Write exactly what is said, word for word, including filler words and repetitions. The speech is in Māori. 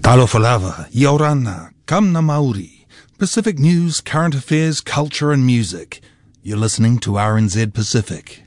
Talo Falava, Yorana, Kamna Maori, Pacific news, current affairs, culture and music. You're listening to R N Z Pacific.